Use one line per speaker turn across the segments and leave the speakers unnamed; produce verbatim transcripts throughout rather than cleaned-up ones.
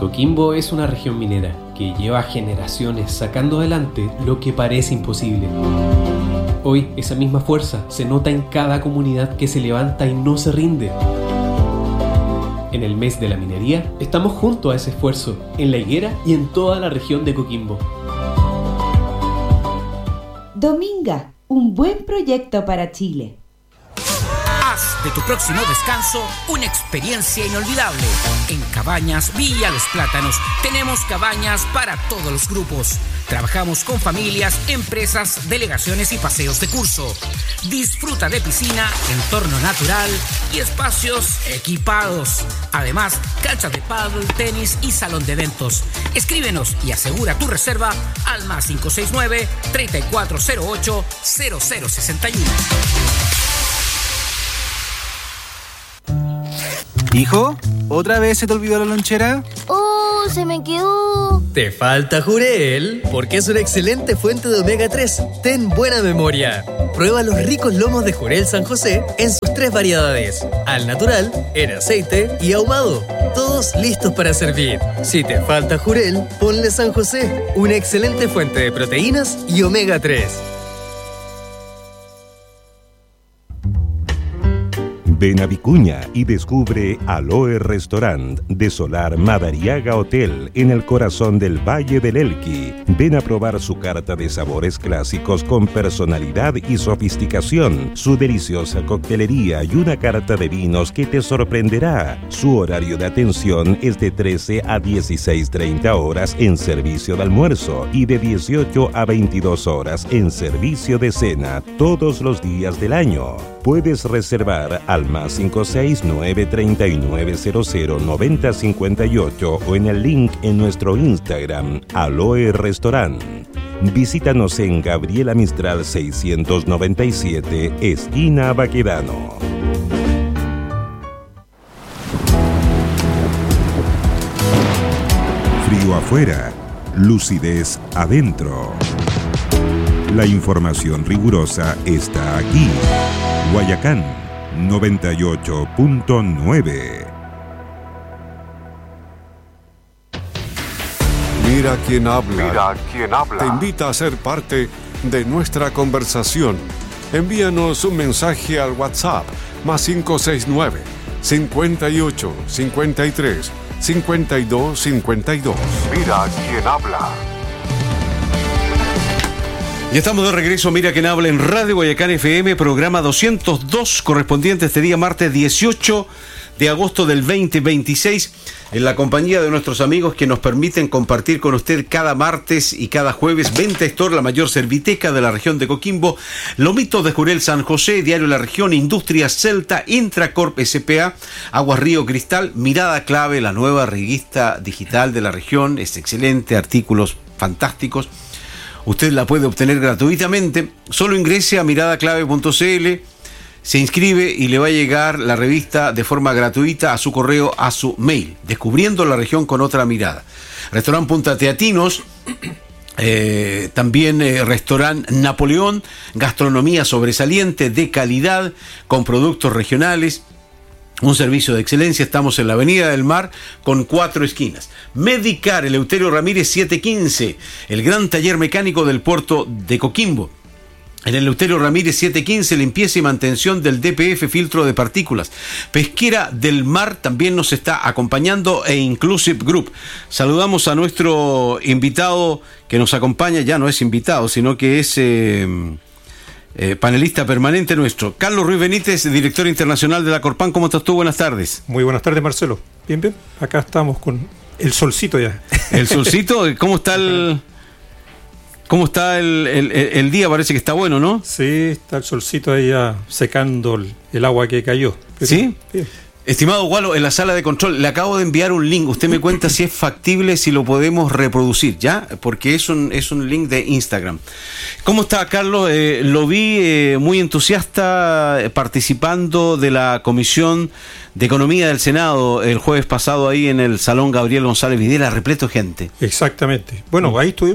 Coquimbo es una región minera que lleva generaciones sacando adelante lo que parece imposible. Hoy esa misma fuerza se nota en cada comunidad que se levanta y no se rinde. En el mes de la minería estamos junto a ese esfuerzo, en La Higuera y en toda la región de Coquimbo.
Dominga, un buen proyecto para Chile.
Haz de tu próximo descanso una experiencia inolvidable. En Cabañas Villa Los Plátanos tenemos cabañas para todos los grupos. Trabajamos con familias, empresas, delegaciones y paseos de curso. Disfruta de piscina, entorno natural y espacios equipados. Además, canchas de pádel, tenis y salón de eventos. Escríbenos y asegura tu reserva al más cinco seis nueve, tres cuatro cero ocho, cero cero seis uno.
Hijo, ¿otra vez se te olvidó la lonchera?
¡Oh, se me quedó!
Te falta Jurel, porque es una excelente fuente de omega tres. Ten buena memoria. Prueba los ricos lomos de Jurel San José en sus tres variedades: al natural, en aceite y ahumado. Todos listos para servir. Si te falta Jurel, ponle San José, una excelente fuente de proteínas y omega tres.
Ven a Vicuña y descubre Aloe Restaurant de Solar Madariaga Hotel en el corazón del Valle del Elqui. Ven a probar su carta de sabores clásicos con personalidad y sofisticación, su deliciosa coctelería y una carta de vinos que te sorprenderá. Su horario de atención es de trece a dieciséis treinta horas en servicio de almuerzo y de dieciocho a veintidós horas en servicio de cena todos los días del año. Puedes reservar al más cinco seis nueve, tres nueve cero cero, nueve cero cinco ocho o en el link en nuestro Instagram, Aloe Restaurant. Visítanos en Gabriela Mistral seiscientos noventa y siete, esquina Baquedano. Frío afuera, lucidez adentro. La información rigurosa está aquí. Guayacán noventa y ocho punto nueve.
Mira quién habla.
Mira quién habla.
Te invita a ser parte de nuestra conversación. Envíanos un mensaje al WhatsApp más cinco seis nueve, cincuenta y ocho, cincuenta y tres, cincuenta y dos, cincuenta y dos.
Mira quién habla.
Ya estamos de regreso, Mira quién habla en Radio Guayacán F M, programa doscientos dos, correspondiente a este día martes dieciocho de agosto del veinte veintiséis, en la compañía de nuestros amigos que nos permiten compartir con usted cada martes y cada jueves. Venta Store, la mayor serviteca de la región de Coquimbo, Lomitos de Jurel San José, Diario La Región, Industrias Celta, Intracorp S P A, Aguas Río Cristal, Mirada Clave, la nueva revista digital de la región, es excelente, artículos fantásticos. Usted la puede obtener gratuitamente. Solo ingrese a mirada clave punto c l, se inscribe y le va a llegar la revista de forma gratuita a su correo, a su mail. Descubriendo la región con otra mirada. Restaurant Punta Teatinos, eh, también eh, Restaurant Napoleón, gastronomía sobresaliente de calidad con productos regionales. Un servicio de excelencia. Estamos en la Avenida del Mar con cuatro esquinas. Medicar, Eleuterio Ramírez setecientos quince, el gran taller mecánico del puerto de Coquimbo. En el Eleuterio Ramírez setecientos quince, limpieza y mantención del D P F, filtro de partículas. Pesquera del Mar también nos está acompañando, e Inclusive Group. Saludamos a nuestro invitado que nos acompaña, ya no es invitado, sino que es... Eh, Eh, panelista permanente nuestro, Carlos Ruiz Benítez, director internacional de la Corpan. ¿Cómo estás tú? Buenas tardes.
Muy buenas tardes, Marcelo. Bien, bien. Acá estamos con el solcito ya.
¿El solcito? ¿Cómo está el cómo está el, el, el día? Parece que está bueno, ¿no?
Sí, está el solcito ahí ya secando el, el agua que cayó.
Pero ¿sí? Bien. Estimado Gualo, en la sala de control le acabo de enviar un link. Usted me cuenta si es factible, si lo podemos reproducir, ¿ya? Porque es un, es un link de Instagram. ¿Cómo está, Carlos? Eh, lo vi eh, muy entusiasta eh, participando de la Comisión de Economía del Senado el jueves pasado ahí en el Salón Gabriel González Videla, repleto de gente.
Exactamente. Bueno, ahí estuvimos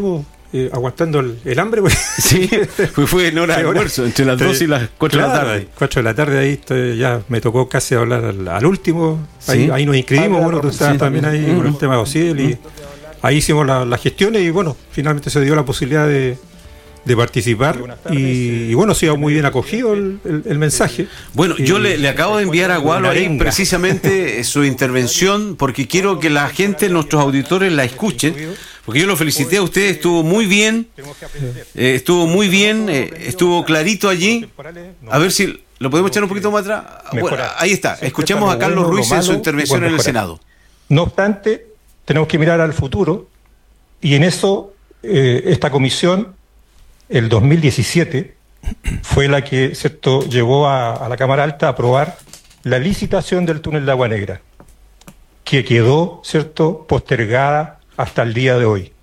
eh, aguantando el, el hambre. Pues.
Sí, fue, fue en hora de almuerzo, entre las dos y las cuatro
claro,
de la tarde.
cuatro de la tarde, ahí estoy, ya me tocó casi hablar al, al último. Ahí,
¿Sí?
ahí nos inscribimos, ah, bueno, tú estabas sí, también ahí uh-huh. con el tema de Ociel y ahí hicimos las la gestiones y bueno, finalmente se dio la posibilidad de, de participar y, y bueno, ha sido muy bien acogido el, el, el mensaje.
Bueno,
y,
yo le, le acabo de enviar a Gualo ahí precisamente su intervención porque quiero que la gente, nuestros auditores la escuchen, porque yo lo felicité a usted, estuvo muy bien, eh, estuvo muy bien, eh, estuvo clarito allí. A ver si lo podemos echar un poquito más atrás. Bueno, ahí está, escuchamos a Carlos Ruiz en su intervención en el Senado.
No obstante, tenemos que mirar al futuro y en eso eh, esta comisión, el dos mil diecisiete, fue la que cierto llevó a, a la Cámara Alta a aprobar la licitación del túnel de Agua Negra, que quedó cierto postergada hasta el día de hoy.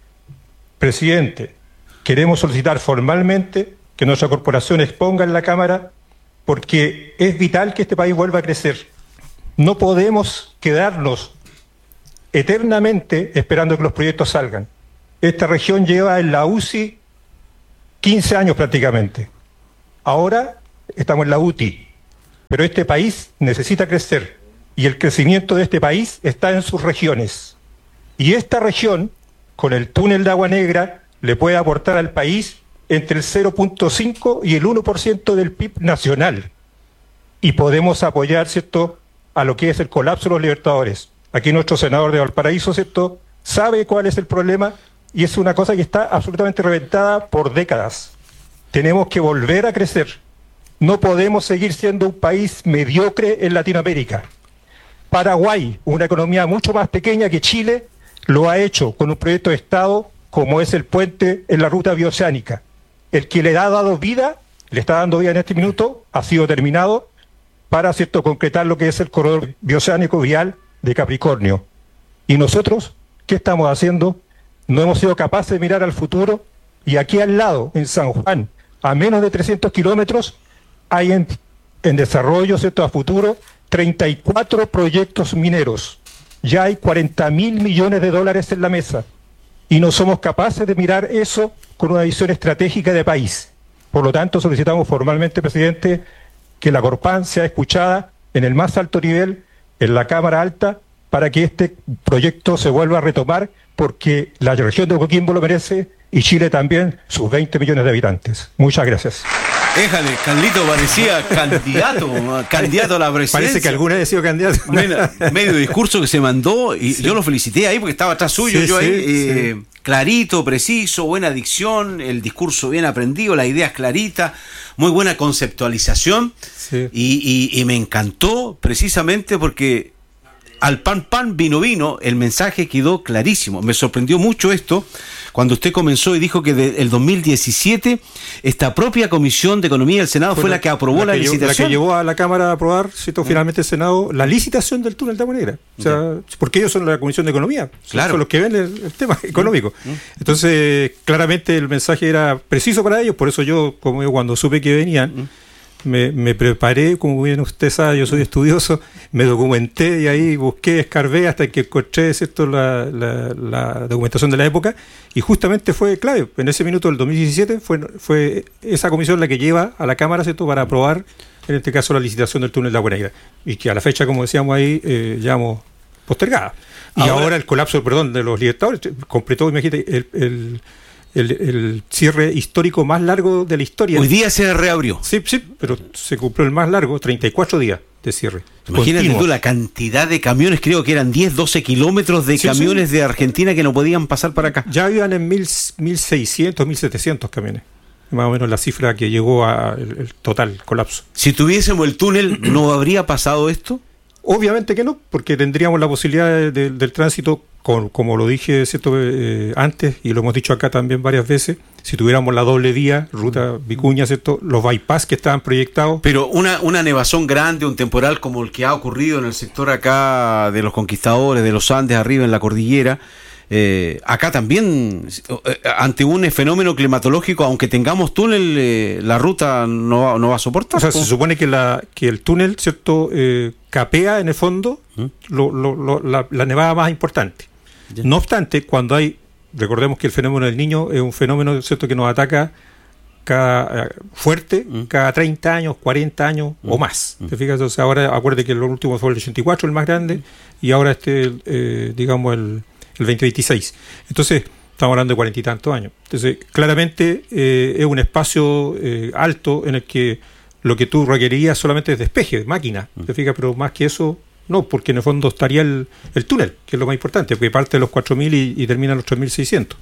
Presidente, queremos solicitar formalmente que nuestra corporación exponga en la Cámara porque es vital que este país vuelva a crecer. No podemos quedarnos eternamente esperando que los proyectos salgan. Esta región lleva en la U C I quince años prácticamente. Ahora estamos en la U T I. Pero este país necesita crecer y el crecimiento de este país está en sus regiones. Y esta región, con el túnel de Agua Negra, le puede aportar al país entre el cero punto cinco y el uno por ciento del P I B nacional. Y podemos apoyar, ¿cierto?, a lo que es el colapso de los Libertadores. Aquí nuestro senador de Valparaíso, ¿cierto?, sabe cuál es el problema y es una cosa que está absolutamente reventada por décadas. Tenemos que volver a crecer. No podemos seguir siendo un país mediocre en Latinoamérica. Paraguay, una economía mucho más pequeña que Chile, lo ha hecho con un proyecto de Estado como es el puente en la ruta bioceánica. El que le ha dado vida, le está dando vida en este minuto, ha sido terminado para, cierto, concretar lo que es el corredor bioceánico vial de Capricornio. Y nosotros, ¿qué estamos haciendo? No hemos sido capaces de mirar al futuro y aquí al lado, en San Juan, a menos de trescientos kilómetros, hay en, en desarrollo, ¿cierto?, a futuro, treinta y cuatro proyectos mineros. Ya hay cuarenta mil millones de dólares en la mesa y no somos capaces de mirar eso con una visión estratégica de país. Por lo tanto, solicitamos formalmente, presidente, que la Corpan sea escuchada en el más alto nivel, en la Cámara Alta, para que este proyecto se vuelva a retomar, porque la región de Coquimbo lo merece y Chile también, sus veinte millones de habitantes. Muchas gracias.
Éjale, Carlito parecía candidato, candidato a la presidencia.
Parece que alguna vez ha sido candidato.
Medio, medio discurso que se mandó y sí. Yo lo felicité ahí porque estaba atrás suyo, sí, yo ahí, sí, eh, sí. Clarito, preciso, buena dicción, el discurso bien aprendido, las ideas claritas, muy buena conceptualización sí. y, y, y me encantó precisamente porque al pan pan, vino vino, el mensaje quedó clarísimo. Me sorprendió mucho esto cuando usted comenzó y dijo que desde el dos mil diecisiete esta propia Comisión de Economía del Senado fue, fue la, la que aprobó la, la que licitación.
Llevó, la que llevó a la Cámara a aprobar, ¿cierto? Finalmente el Senado, la licitación del túnel de Agua Negra. O sea, sí. porque ellos son la Comisión de Economía, claro. son los que ven el, el tema económico. Mm. Entonces, claramente el mensaje era preciso para ellos, por eso yo, como yo cuando supe que venían, mm. Me, me preparé, como bien usted sabe, yo soy estudioso, me documenté y ahí busqué, escarbé hasta que encontré, ¿cierto?, la, la, la documentación de la época y justamente fue clave. En ese minuto del dos mil diecisiete fue, fue esa comisión la que lleva a la Cámara, ¿cierto?, para aprobar, en este caso, la licitación del túnel de Agua Negra y que a la fecha, como decíamos ahí, eh, llevamos postergada. Y ahora, ahora el colapso, perdón, de los Libertadores completó, imagínate, el... el El, el cierre histórico más largo de la historia.
Hoy día se reabrió.
Sí, sí, pero se cumplió el más largo, treinta y cuatro días de cierre.
Imagínate tú la cantidad de camiones, creo que eran diez, doce kilómetros de sí, camiones sí. de Argentina que no podían pasar para acá.
Ya iban en mil seiscientos, mil setecientos camiones. Más o menos la cifra que llegó a el, el total colapso.
Si tuviésemos el túnel, ¿no habría pasado esto?
Obviamente que no, porque tendríamos la posibilidad de, de, del tránsito, con, como lo dije cierto eh, antes, y lo hemos dicho acá también varias veces, si tuviéramos la doble vía, ruta Vicuña, ¿cierto?, los bypass que estaban proyectados.
Pero una, una nevazón grande, un temporal como el que ha ocurrido en el sector acá de los Conquistadores, de los Andes, arriba en la cordillera, eh, acá también, eh, ante un fenómeno climatológico, aunque tengamos túnel, eh, la ruta no va, no va a soportar.
O sea, se supone que, la, que el túnel, ¿cierto?, eh, capea en el fondo ¿Mm? lo, lo, lo, la, la nevada más importante. Ya. No obstante, cuando hay recordemos que el fenómeno del Niño es un fenómeno, ¿cierto?, que nos ataca cada fuerte, mm. cada treinta años, cuarenta años mm. o más. Mm. ¿Te fijas? O sea, ahora acuérdate que el último fue el ochenta y cuatro, el más grande, mm. y ahora este, eh, digamos, el, el veinte veintiséis. Entonces, estamos hablando de cuarenta y tantos años. Entonces, claramente eh, es un espacio eh, alto en el que lo que tú requerías solamente es despeje, máquina. Mm. ¿Te fijas? Pero más que eso, no, porque en el fondo estaría el, el túnel, que es lo más importante, porque parte de los cuatro mil y, y termina en los tres mil seiscientos.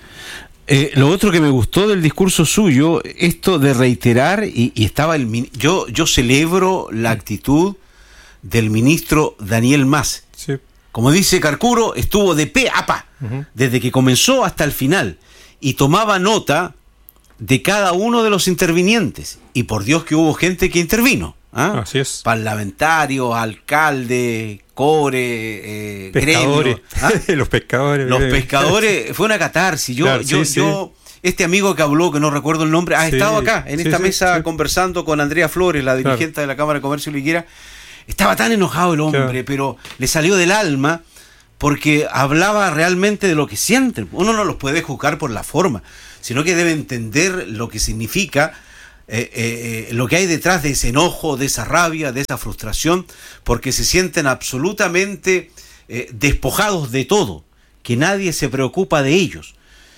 Eh, lo otro que me gustó del discurso suyo, esto de reiterar, y, y estaba el yo yo celebro la actitud del ministro Daniel Mas.
Sí.
Como dice Carcuro, estuvo de pe a pa, uh-huh. desde que comenzó hasta el final, y tomaba nota de cada uno de los intervinientes. Y por Dios que hubo gente que intervino. ¿Ah?
Así es.
Parlamentarios, alcalde, cobre, eh,
pescadores,
gremio, ¿ah?
los pescadores.
Los pescadores, fue una catarsis. Yo,
claro,
yo,
sí,
yo,
sí.
Este amigo que habló, que no recuerdo el nombre, ha
sí,
estado acá, en
sí,
esta
sí,
mesa,
sí.
conversando con Andrea Flores, la dirigente claro. de la Cámara de Comercio y Liguera. Estaba tan enojado el hombre, claro. pero le salió del alma, porque hablaba realmente de lo que sienten. Uno no los puede juzgar por la forma, sino que debe entender lo que significa. Eh, eh, lo que hay detrás de ese enojo, de esa rabia, de esa frustración, porque se sienten absolutamente eh, despojados de todo, que nadie se preocupa de ellos,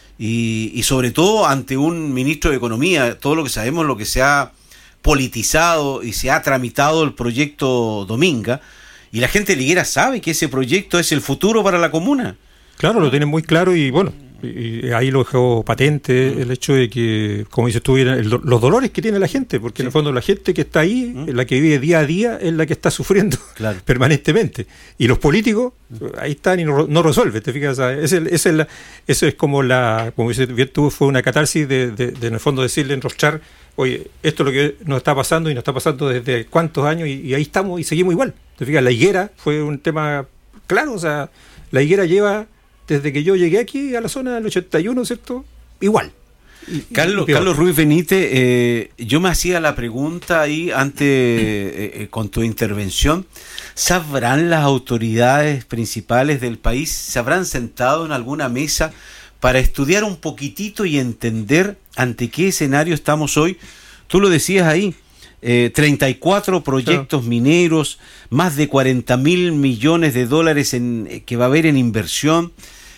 y, y sobre todo ante un ministro de Economía, todo lo que sabemos, lo que se ha politizado y se ha tramitado el proyecto Dominga, y la gente de Liguera sabe que ese proyecto es el futuro para la comuna.
Claro, lo tienen muy claro y bueno, y ahí lo dejó patente mm. el hecho de que, como dices tú, el, los dolores que tiene la gente, porque sí. en el fondo la gente que está ahí, mm. la que vive día a día, es la que está sufriendo
claro.
permanentemente. Y los políticos, mm. ahí están y no, no resuelven, ¿te fijas? Es el, es el, eso es como la, como dices bien tú, fue una catarsis de, de, de en el fondo decirle, enrostrar, oye, esto es lo que nos está pasando y nos está pasando desde cuántos años y, y ahí estamos y seguimos igual. ¿Te fijas? La higuera fue un tema claro, o sea, la higuera lleva... Desde que yo llegué aquí a la zona del ochenta y uno, ¿cierto? Igual. Y,
Carlos,
y
Carlos Ruiz Benítez, eh, yo me hacía la pregunta ahí antes, eh, eh, con tu intervención, ¿sabrán las autoridades principales del país, se habrán sentado en alguna mesa para estudiar un poquitito y entender ante qué escenario estamos hoy? Tú lo decías ahí, eh, treinta y cuatro proyectos claro. mineros, más de cuarenta mil millones de dólares en, eh, que va a haber en inversión.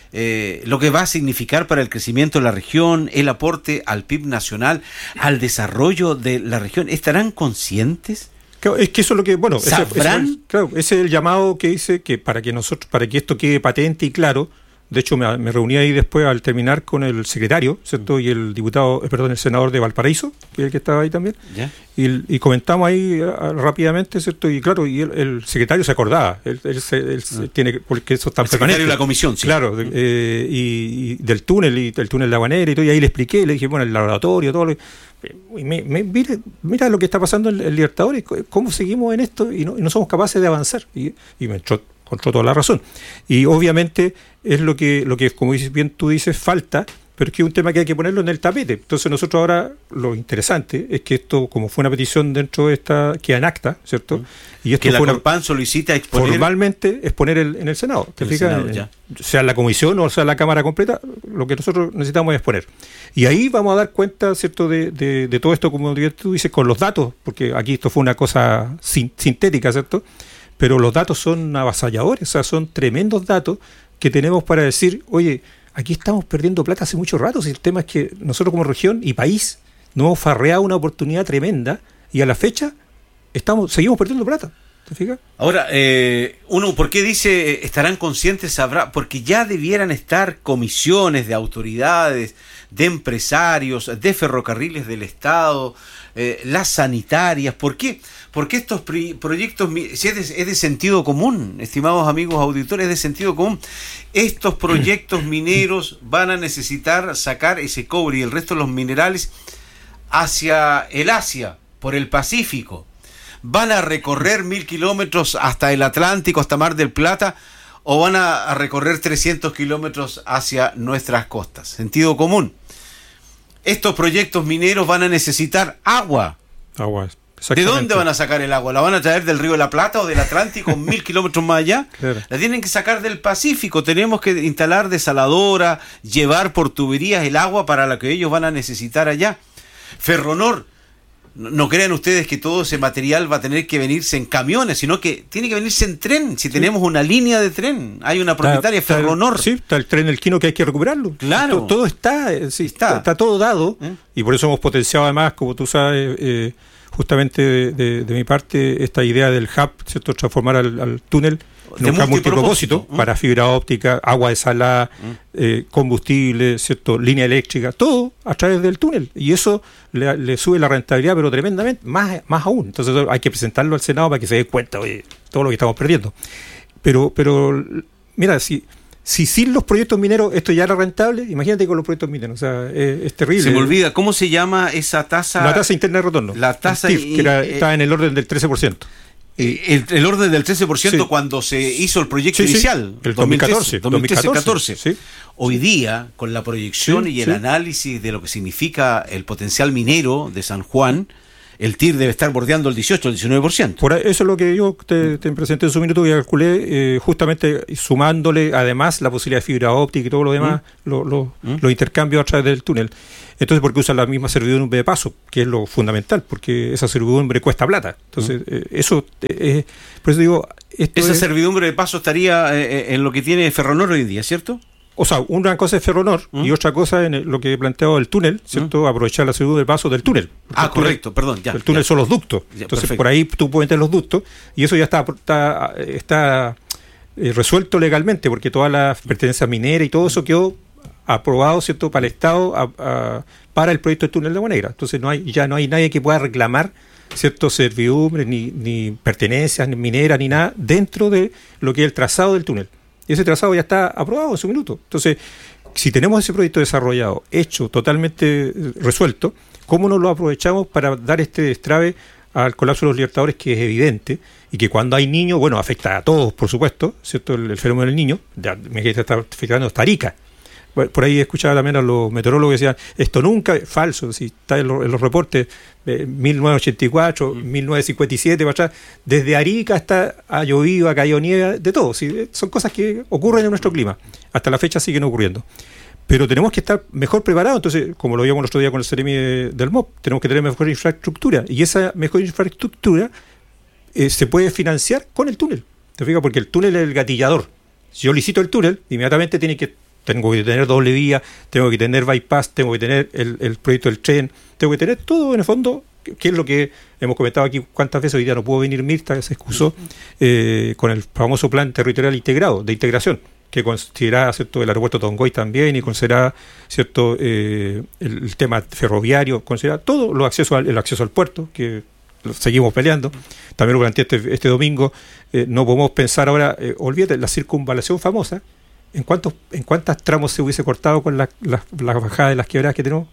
Eh, lo que va a significar para el crecimiento de la región, el aporte al P I B nacional, al desarrollo de la región. ¿Estarán conscientes?
Claro, es que eso es lo que, bueno, ese,
¿sabrán?
Ese, claro, ese es el llamado que dice que para que nosotros, para que esto quede patente y claro. De hecho, me, me reuní ahí después al terminar con el secretario, ¿cierto? Y el diputado, eh, perdón, el senador de Valparaíso, que es el que estaba ahí también.
¿Ya?
Y, y comentamos ahí a, rápidamente, ¿cierto? Y claro, y el, el secretario se acordaba, él, él, él, él ah. tiene, porque eso está
el secretario de la comisión, sí.
Claro, de, eh, y, y del túnel, y del túnel de Habanera y todo, y ahí le expliqué, le dije, bueno, el laboratorio, todo. Lo, y me, me, mira, mira lo que está pasando en el Libertadores, cómo seguimos en esto y no, y no somos capaces de avanzar. Y, y me entró encontró toda la razón. Y obviamente es lo que, lo que como dices, bien tú dices, falta, pero es que es un tema que hay que ponerlo en el tapete. Entonces nosotros ahora, lo interesante es que esto, como fue una petición dentro de esta, queda en acta, ¿cierto? Y esto
que la
fue
Corpan solicita exponer...
formalmente exponer el, en el Senado. ¿Te fijas?
Senado, ya.
Sea la comisión o sea la Cámara completa, lo que nosotros necesitamos es exponer. Y ahí vamos a dar cuenta, ¿cierto?, de, de, de todo esto, como tú dices, con los datos, porque aquí esto fue una cosa sin, sintética, ¿cierto? Pero los datos son avasalladores, o sea, son tremendos datos que tenemos para decir, oye, aquí estamos perdiendo plata hace mucho rato, si el tema es que nosotros como región y país nos hemos farreado una oportunidad tremenda y a la fecha estamos seguimos perdiendo plata. ¿Te fijas?
Ahora, eh, uno, ¿por qué dice estarán conscientes? Sabrá, porque ya debieran estar comisiones de autoridades, de empresarios, de ferrocarriles del Estado, eh, las sanitarias. ¿Por qué? Porque estos pri- proyectos, si es de, es de sentido común, estimados amigos auditores, es de sentido común. Estos proyectos mineros van a necesitar sacar ese cobre y el resto de los minerales hacia el Asia, por el Pacífico. ¿Van a recorrer mil kilómetros hasta el Atlántico, hasta Mar del Plata, o van a, a recorrer trescientos kilómetros hacia nuestras costas? Sentido común. Estos proyectos mineros van a necesitar agua.
Agua.
¿De dónde van a sacar el agua? ¿La van a traer del Río de la Plata o del Atlántico, mil kilómetros más allá? Claro. La tienen que sacar del Pacífico. Tenemos que instalar desaladora, llevar por tuberías el agua para lo que ellos van a necesitar allá. Ferronor, no crean ustedes que todo ese material va a tener que venirse en camiones, sino que tiene que venirse en tren. Si sí. tenemos una línea de tren, hay una propietaria, está, Ferronor.
Está, sí, está el tren El Quino que hay que recuperarlo.
Claro.
Todo, todo está, sí, está, está todo dado, ¿Eh? y por eso hemos potenciado además, como tú sabes, eh, justamente de, de, de mi parte, esta idea del hub, ¿cierto? Transformar al, al túnel en un hub multipropósito ¿eh? para fibra óptica, agua desalada, ¿eh? eh, combustible, ¿cierto? Línea eléctrica, todo a través del túnel. Y eso le, le sube la rentabilidad, pero tremendamente, más, más aún. Entonces hay que presentarlo al Senado para que se dé cuenta de todo lo que estamos perdiendo. Pero, pero mira, si... Si sin los proyectos mineros esto ya era rentable, imagínate con los proyectos mineros, o sea, es, es terrible.
Se me olvida, ¿cómo se llama esa tasa?
La tasa interna de retorno.
La tasa
T I R, que era, eh, estaba en el orden del trece por ciento.
El, el orden del trece por ciento sí. cuando se hizo el proyecto sí, inicial,
sí. el dos mil catorce.
dos mil trece catorce. Sí. Hoy día, con la proyección sí, y el sí. análisis de lo que significa el potencial minero de San Juan, el T I R debe estar bordeando el dieciocho, el diecinueve por ciento.
Por eso es lo que yo te, te presenté en su minuto y calculé, eh, justamente sumándole además la posibilidad de fibra óptica y todo lo demás, ¿Mm? los lo, ¿Mm? lo intercambios a través del túnel. Entonces, porque usan la misma servidumbre de paso, que es lo fundamental, porque esa servidumbre cuesta plata. Entonces, ¿Mm? eh, eso es... Por eso digo... Esto
esa
es,
servidumbre de paso estaría eh, en lo que tiene Ferronor hoy en día, ¿cierto?
O sea, una cosa es Ferronor ¿Mm? y otra cosa en el, lo que he planteado el túnel, ¿cierto? ¿Mm? Aprovechar la servidumbre de paso del túnel.
Ah, el correcto,
túnel,
perdón. Ya,
el túnel
ya.
son los ductos. Ya, Entonces, perfecto. Por ahí tú puedes meter los ductos y eso ya está, está, está eh, resuelto legalmente, porque todas las pertenencias mineras y todo eso quedó aprobado, ¿cierto?, para el Estado a, a, para el proyecto del túnel de Agua Negra. Entonces no hay, ya no hay nadie que pueda reclamar, ¿cierto?, servidumbre, ni, ni pertenencias, ni mineras, ni nada, dentro de lo que es el trazado del túnel. Y ese trazado ya está aprobado en su minuto. Entonces, si tenemos ese proyecto desarrollado, hecho, totalmente resuelto, ¿cómo no lo aprovechamos para dar este destrave al colapso de los Libertadores, que es evidente, y que cuando hay niños, bueno, afecta a todos, por supuesto, ¿cierto?, el, el fenómeno del niño, ya me está afectando hasta Arica. Por ahí escuchaba también a los meteorólogos que decían, esto nunca, falso, si está en los, en los reportes, eh, mil novecientos ochenta y cuatro, mm. mil novecientos cincuenta y siete, para atrás, desde Arica hasta ha llovido, ha caído nieve, de todo, ¿sí? Son cosas que ocurren en nuestro clima, hasta la fecha siguen ocurriendo. Pero tenemos que estar mejor preparados, entonces, como lo vimos el otro día con el Ceremi de, del M O P, tenemos que tener mejor infraestructura, y esa mejor infraestructura eh, se puede financiar con el túnel, ¿te fijas? Porque el túnel es el gatillador. Si yo licito el túnel, inmediatamente tiene que tengo que tener doble vía, tengo que tener bypass, tengo que tener el, el proyecto del tren, tengo que tener todo en el fondo, que, que es lo que hemos comentado aquí cuántas veces. Hoy día no pudo venir Mirta, que se excusó, eh, con el famoso plan territorial integrado, de integración, que consideraba, ¿cierto?, el aeropuerto Tongoy también, y consideraba, ¿cierto?, eh, el, el tema ferroviario, consideraba todo, los accesos al, el acceso al puerto, que seguimos peleando. También lo planteé este, este domingo. Eh, no podemos pensar ahora, eh, olvídate, la circunvalación famosa. ¿En cuántos en cuántos tramos se hubiese cortado con la, la, la bajada de las quebradas que tenemos?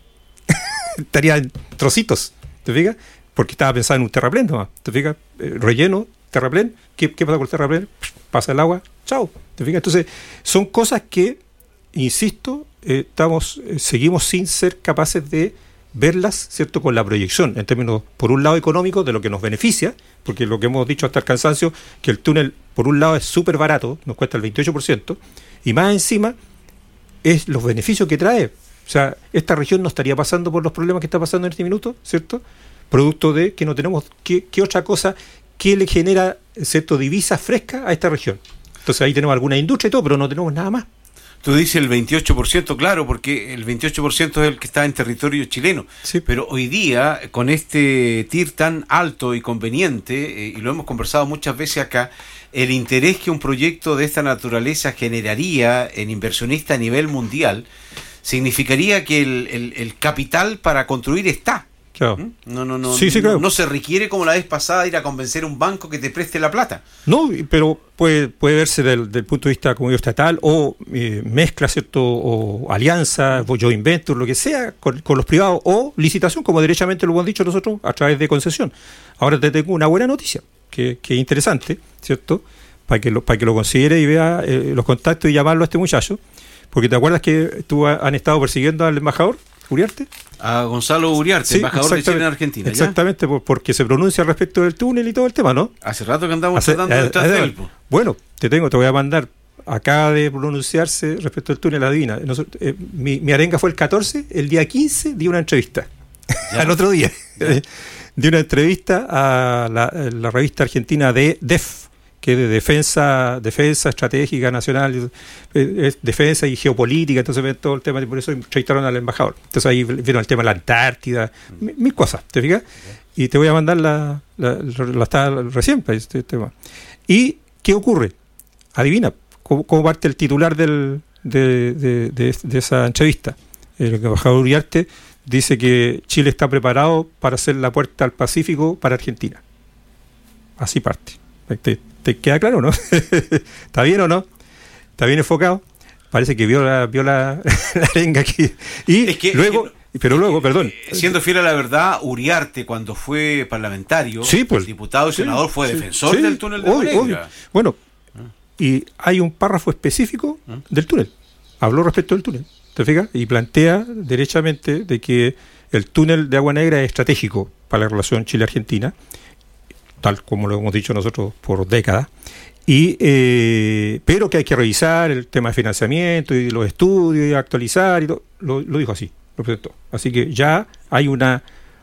Estaría en trocitos, ¿te fijas? Porque estaba pensando en un terraplén nomás, ¿te fijas? Eh, relleno, terraplén, ¿qué, ¿qué pasa con el terraplén? Pasa el agua, chao, ¿te fijas? Entonces, son cosas que, insisto, eh, estamos eh, seguimos sin ser capaces de verlas, ¿cierto?, con la proyección, en términos, por un lado, económicos, de lo que nos beneficia, porque lo que hemos dicho hasta el cansancio, que el túnel, por un lado, es súper barato, nos cuesta el veintiocho por ciento, y más encima es los beneficios que trae. O sea, esta región no estaría pasando por los problemas que está pasando en este minuto, ¿cierto? Producto de que no tenemos qué, qué otra cosa que le genera, ¿cierto?, divisas frescas a esta región. Entonces ahí tenemos alguna industria y todo, pero no tenemos nada más.
Tú dices el veintiocho por ciento, claro, porque el veintiocho por ciento es el que está en territorio chileno.
Sí.
Pero hoy día, con este T I R tan alto y conveniente, eh, y lo hemos conversado muchas veces acá, el interés que un proyecto de esta naturaleza generaría en inversionistas a nivel mundial, significaría que el, el, el capital para construir está.
Claro.
¿Mm? No, no, no,
sí, sí, claro.
no, no se requiere como la vez pasada ir a convencer a un banco que te preste la plata.
No, pero puede, puede verse del, del punto de vista, como digo, estatal, o eh, mezcla, ¿cierto?, o alianza, o joint venture, lo que sea, con, con los privados, o licitación, como derechamente lo hemos dicho nosotros, a través de concesión. Ahora te tengo una buena noticia, que, que es interesante, ¿cierto?, para que lo, para que lo considere y vea eh, los contactos y llamarlo a este muchacho, porque te acuerdas que tú ha, han estado persiguiendo al embajador Uriarte.
A Gonzalo Uriarte, sí, embajador de Chile en Argentina.
Exactamente, ¿ya? Porque se pronuncia respecto del túnel y todo el tema, ¿no?
Hace rato que andamos Hace, tratando de tratar de él.
Bueno, te tengo, te voy a mandar. Acaba de pronunciarse respecto al túnel Adivina. Nosotros, eh, mi, mi arenga fue el catorce, el día quince di una entrevista. Al otro día. Di una entrevista a la, a la revista argentina de D E F, que es de Defensa, Defensa Estratégica Nacional, es Defensa y Geopolítica, entonces ven todo el tema, y por eso entrevistaron al embajador. Entonces ahí vieron el tema de la Antártida, mm. mil cosas, ¿te fijas? Okay. Y te voy a mandar la, la, la, la está recién para este tema. ¿Y qué ocurre? Adivina, ¿cómo, cómo parte el titular del, de, de, de, de esa entrevista? El embajador Uriarte dice que Chile está preparado para hacer la puerta al Pacífico para Argentina. Así parte. ¿Te, te queda claro, no? ¿Está bien o no? ¿Está bien enfocado? Parece que vio la, vio la, la arenga aquí. Y
es que,
luego,
es que,
pero luego,
es que,
perdón.
Siendo fiel a la verdad, Uriarte, cuando fue parlamentario,
sí, pues,
diputado y
sí,
senador, fue
sí,
defensor
sí,
del túnel de
obvio, obvio. Bueno, y hay un párrafo específico ¿Mm? del túnel. Habló respecto del túnel, ¿te fijas? Y plantea derechamente de que el túnel de Agua Negra es estratégico para la relación Chile-Argentina, tal como lo hemos dicho nosotros por décadas, y eh, pero que hay que revisar el tema de financiamiento y los estudios y actualizar, y lo, lo, lo dijo así, lo presentó. Así que ya hay una,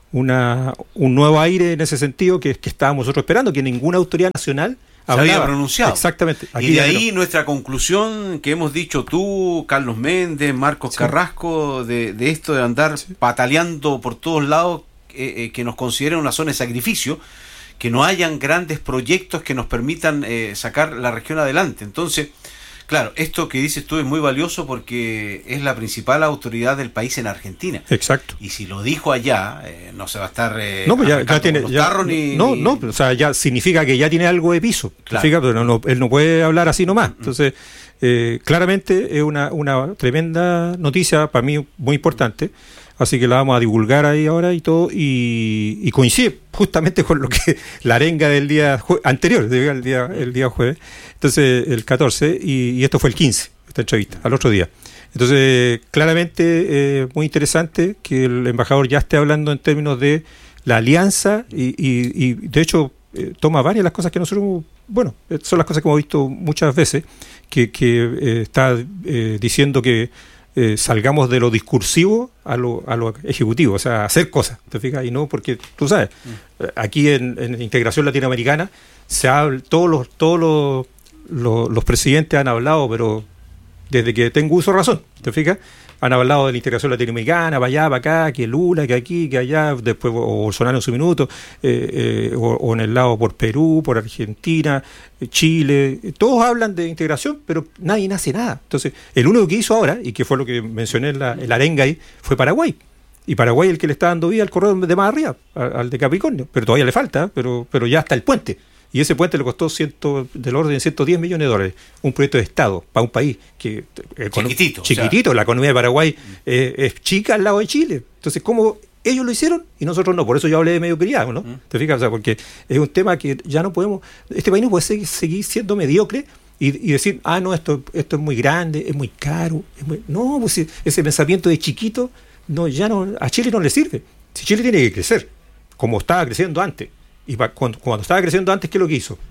una un nuevo aire en ese sentido que, que estábamos nosotros esperando, que ninguna autoridad nacional
se había pronunciado.
Exactamente.
Aquí y de ahí no. nuestra conclusión que hemos dicho tú, Carlos Méndez, Marcos sí. Carrasco, de, de esto de andar sí. pataleando por todos lados, eh, eh, que nos consideren una zona de sacrificio, que no hayan grandes proyectos que nos permitan eh, sacar la región adelante. Entonces, claro, esto que dices tú es muy valioso porque es la principal autoridad del país en Argentina.
Exacto.
Y si lo dijo allá, eh, no se va a estar eh,
no, pues ya, ya tiene, ya,
tarros ni,
no,
ni...
no, o sea, ya significa que ya tiene algo de piso.
Claro.
Significa, pero no, no, él no puede hablar así nomás. Mm-hmm. Entonces, eh, claramente es una, una tremenda noticia, para mí muy importante. Así que la vamos a divulgar ahí ahora y todo, y, y coincide justamente con lo que la arenga del día jue- anterior, el día, el día jueves, entonces el catorce, y, y esto fue el quince, esta entrevista, al otro día. Entonces, claramente, eh, muy interesante que el embajador ya esté hablando en términos de la alianza, y, y, y de hecho eh, toma varias de las cosas que nosotros, bueno, son las cosas que hemos visto muchas veces, que, que eh, está eh, diciendo que Eh, salgamos de lo discursivo a lo, a lo ejecutivo, o sea, hacer cosas, ¿te fijas? Y no, porque tú sabes, mm. aquí en, en integración latinoamericana se habla, todos los todos los, los, los presidentes han hablado, pero desde que tengo uso de razón, ¿te fijas? Han hablado de la integración latinoamericana, para allá, para acá, que Lula, que aquí, que allá, después o Bolsonaro en su minuto, eh, eh, o, o en el lado por Perú, por Argentina, Chile, todos hablan de integración, pero nadie hace nada. Entonces, el único que hizo ahora, y que fue lo que mencioné en la, en la arenga ahí, fue Paraguay. Y Paraguay es el que le está dando vida al corredor de más arriba, al, al de Capricornio, pero todavía le falta, pero, pero ya está el puente. Y ese puente le costó ciento, del orden de ciento diez millones de dólares. Un proyecto de Estado para un país que eh,
chiquitito.
Chiquitito, o sea, la economía de Paraguay eh, es chica al lado de Chile. Entonces, ¿cómo ellos lo hicieron y nosotros no? Por eso yo hablé de mediocridad, ¿no? Mm. ¿Te fijas? O sea, porque es un tema que ya no podemos... Este país no puede seguir, seguir siendo mediocre y, y decir, ah, no, esto, esto es muy grande, es muy caro. Es muy... No, pues ese pensamiento de chiquito no, ya no, a Chile no le sirve. Si Chile tiene que crecer, como estaba creciendo antes. Y cuando, cuando estaba creciendo antes, ¿qué es lo que hizo?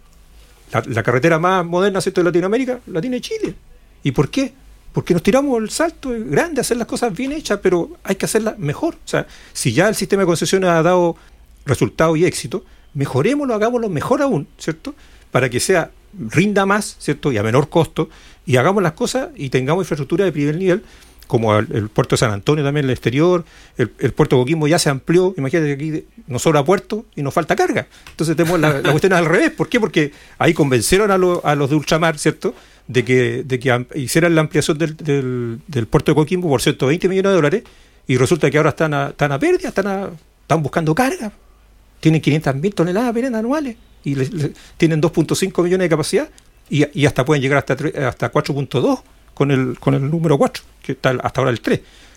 La, la carretera más moderna, ¿cierto?, de Latinoamérica la tiene Chile. ¿Y por qué? Porque nos tiramos el salto grande a hacer las cosas bien hechas, pero hay que hacerlas mejor. O sea, si ya el sistema de concesiones ha dado resultado y éxito, mejorémoslo, hagámoslo mejor aún, ¿cierto? Para que sea rinda más, ¿cierto?, y a menor costo, y hagamos las cosas y tengamos infraestructura de primer nivel, como el, el puerto de San Antonio también, el exterior, el, el puerto de Coquimbo ya se amplió, imagínate que aquí nos sobra puerto y nos falta carga. Entonces tenemos la, la cuestión al revés. ¿Por qué? Porque ahí convencieron a, lo, a los de ultramar, ¿cierto?, de que, de que am, hicieran la ampliación del, del, del puerto de Coquimbo por ciento veinte millones de dólares, y resulta que ahora están a, están a pérdida, están, a, están buscando carga. Tienen quinientas mil toneladas anuales y le, le, tienen dos punto cinco millones de capacidad y, y hasta pueden llegar hasta, hasta cuatro punto dos con el, con el número cuatro, que está hasta ahora el tres.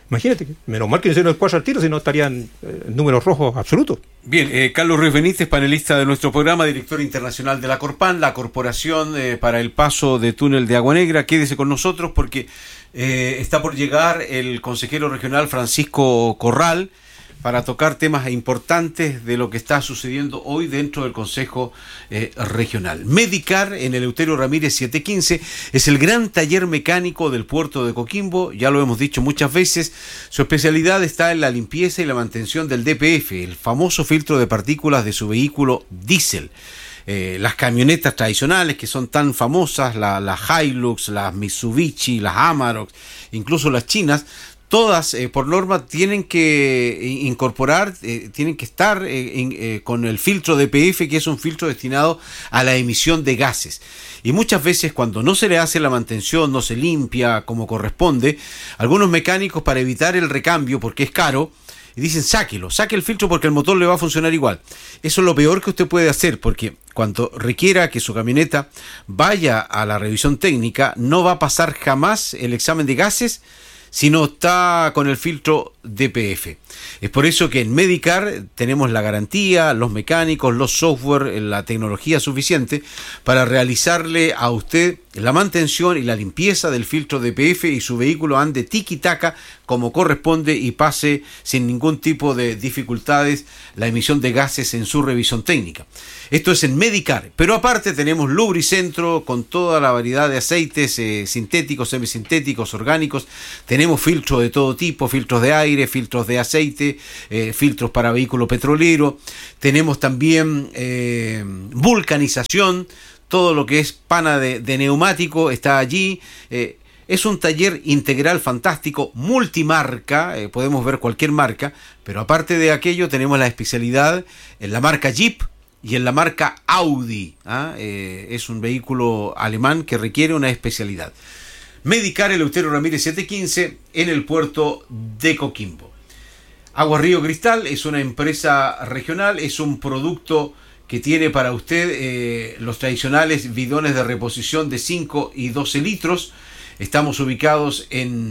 Imagínate, menos mal que hicieron el cuatro al tiro, si no estarían eh, números rojos absolutos.
Bien, eh, Carlos Ruiz Benítez, panelista de nuestro programa, director internacional de la Corpan, la Corporación eh, para el Paso de Túnel de Agua Negra. Quédese con nosotros porque eh, está por llegar el consejero regional Francisco Corral para tocar temas importantes de lo que está sucediendo hoy dentro del Consejo eh, Regional. Medicar, en Eleuterio Ramírez setecientos quince, es el gran taller mecánico del puerto de Coquimbo, ya lo hemos dicho muchas veces. Su especialidad está en la limpieza y la mantención del D P F, el famoso filtro de partículas de su vehículo diésel. Eh, las camionetas tradicionales que son tan famosas, la, las Hilux, las Mitsubishi, las Amarok, incluso las chinas, todas eh, por norma tienen que incorporar, eh, tienen que estar eh, en, eh, con el filtro D P F, que es un filtro destinado a la emisión de gases. Y muchas veces cuando no se le hace la mantención, no se limpia como corresponde, algunos mecánicos, para evitar el recambio, porque es caro, y dicen sáquelo, saque el filtro porque el motor le va a funcionar igual. Eso es lo peor que usted puede hacer, porque cuando requiera que su camioneta vaya a la revisión técnica, no va a pasar jamás el examen de gases si no está con el filtro D P F. Es por eso que en Medicar tenemos la garantía, los mecánicos, los software, la tecnología suficiente para realizarle a usted la mantención y la limpieza del filtro D P F y su vehículo ande tiki-taka como corresponde y pase sin ningún tipo de dificultades la emisión de gases en su revisión técnica. Esto es en Medicar, pero aparte tenemos Lubricentro con toda la variedad de aceites eh, sintéticos, semisintéticos, orgánicos. Tenemos filtros de todo tipo, filtros de aire, filtros de aceite, eh, filtros para vehículo petrolero. Tenemos también eh, vulcanización, todo lo que es pana de, de neumático está allí. Eh, es un taller integral fantástico, multimarca, eh, podemos ver cualquier marca, pero aparte de aquello tenemos la especialidad en la marca Jeep y en la marca Audi. ¿ah? Eh, es un vehículo alemán que requiere una especialidad. Medicar, Eleuterio Ramírez setecientos quince, en el puerto de Coquimbo. Agua Río Cristal es una empresa regional, es un producto que tiene para usted eh, los tradicionales bidones de reposición de cinco y doce litros. Estamos ubicados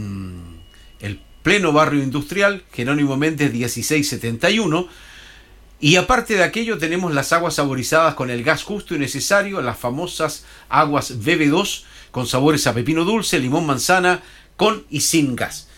en el pleno barrio industrial, Jerónimo Méndez dieciséis setenta y uno. Y aparte de aquello tenemos las aguas saborizadas con el gas justo y necesario, las famosas aguas B B dos, con sabores a pepino dulce, limón, manzana, con y sin gas.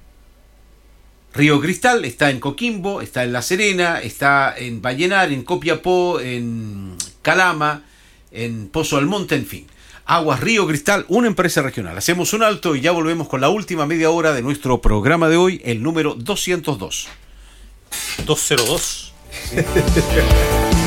Río Cristal está en Coquimbo, está en La Serena, está en Vallenar, en Copiapó, en Calama, en Pozo Almonte, en fin. Aguas Río Cristal, una empresa regional. Hacemos un alto y ya volvemos con la última media hora de nuestro programa de hoy, el número doscientos dos.
doscientos dos.
Sí.